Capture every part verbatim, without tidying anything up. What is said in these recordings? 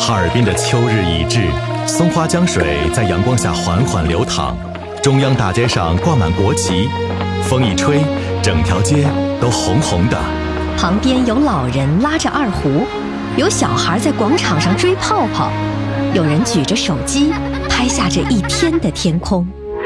哈尔滨的秋日已至，松花江水在阳光下缓缓流淌，中央大街上挂满国旗，风一吹，整条街都红红的。 旁边有老人拉着二胡，有小孩在广场上追泡泡，有人举着手机拍下这一天的天空。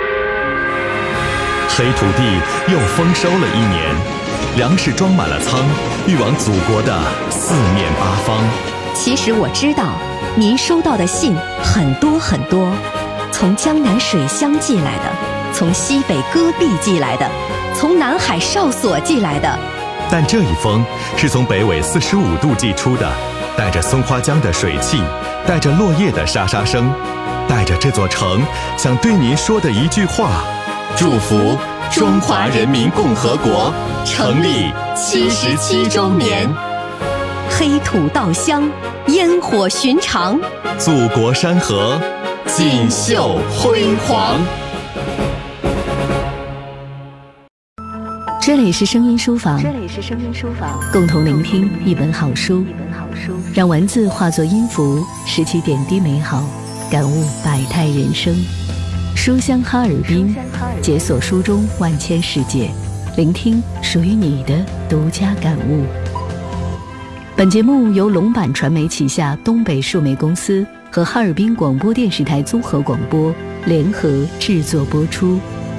黑土地又丰收了一年，粮食装满了仓，运往祖国的四面八方。 其实我知道，您收到的信很多很多，从江南水乡寄来的，从西北戈壁寄来的，从南海哨所寄来的。 但这一封是从北纬四十五度寄出的，带着松花江的水汽，带着落叶的沙沙声，带着这座城想对您说的一句话：祝福中华人民共和国成立七十七周年。 黑土稻香，烟火寻常， 祖国山河锦绣辉煌。 这里是声音书房， 这里是声音书房， 共同聆听一本好书， 一本好书， 让文字化作音符，拾起点滴美好，感悟百态人生。书香哈尔滨，解锁书中万千世界，聆听属于你的独家感悟。本节目由龙版传媒旗下东北数媒公司和哈尔滨广播电视台综合广播联合制作播出。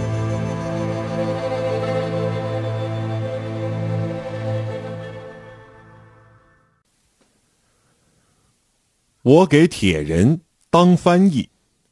我给铁人当翻译。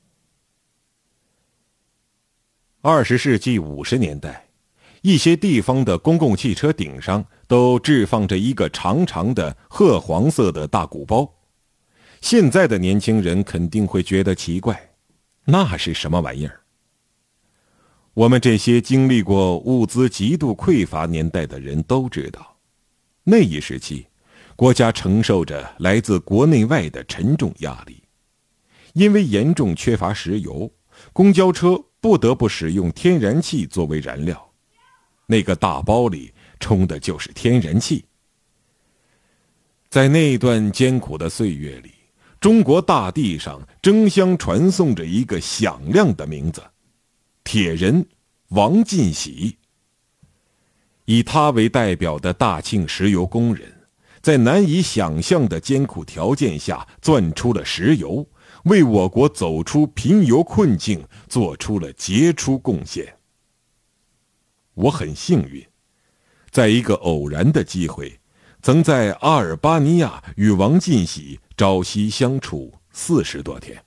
二十世纪五十年代，一些地方的公共汽车顶上都置放着一个长长的褐黄色的大鼓包。现在的年轻人肯定会觉得奇怪，那是什么玩意儿？我们这些经历过物资极度匮乏年代的人都知道，那一时期国家承受着来自国内外的沉重压力。因为严重缺乏石油，公交车不得不使用天然气作为燃料，那个大包里充的就是天然气。在那段艰苦的岁月里，中国大地上争相传颂着一个响亮的名字——铁人王进喜。以他为代表的大庆石油工人，在难以想象的艰苦条件下钻出了石油，为我国走出贫油困境做出了杰出贡献。我很幸运，在一个偶然的机会，曾在阿尔巴尼亚与王进喜朝夕相处四十多天。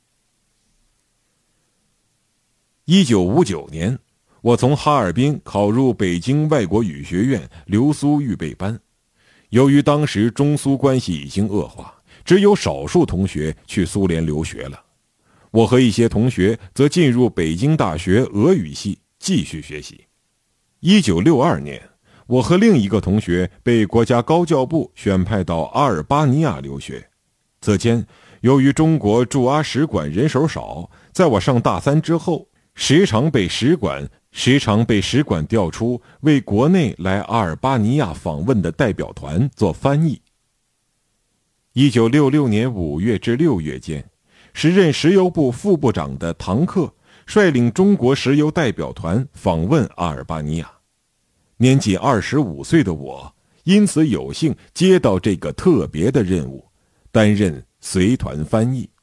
一九五九年，我从哈尔滨考入北京外国语学院留苏预备班。由于当时中苏关系已经恶化，只有少数同学去苏联留学了，我和一些同学则进入北京大学俄语系继续学习。一九六二年，我和另一个同学被国家高教部选派到阿尔巴尼亚留学。此间，由于中国驻阿使馆人手少，在我上大三之后，时常被使馆时常被使馆调出为国内来阿尔巴尼亚访问的代表团做翻译。一九六六年五月至六月间，时任石油部副部长的唐克率领中国石油代表团访问阿尔巴尼亚。年仅二十五岁的我，因此有幸接到这个特别的任务，担任随团翻译。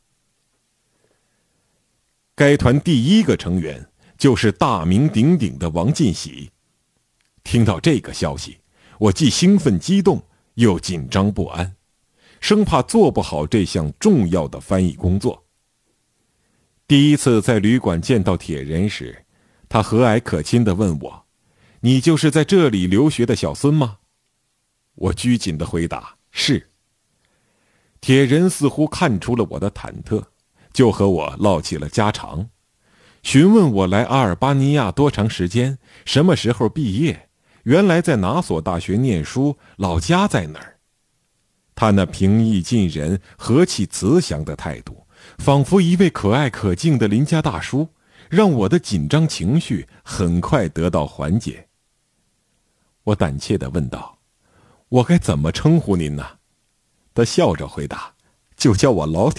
该团第一个成员就是大名鼎鼎的王进喜。听到这个消息，我既兴奋激动，又紧张不安，生怕做不好这项重要的翻译工作。第一次在旅馆见到铁人时，他和蔼可亲地问我：“你就是在这里留学的小孙吗？”我拘谨地回答：“是。”铁人似乎看出了我的忐忑，就和我唠起了家常，询问我来阿尔巴尼亚多长时间，什么时候毕业，原来在哪所大学念书，老家在哪儿。他那平易近人、和气慈祥的态度，仿佛一位可爱可敬的邻家大叔，让我的紧张情绪很快得到缓解。我胆怯地问道：“我该怎么称呼您呢？”他笑着回答：“就叫我老铁。”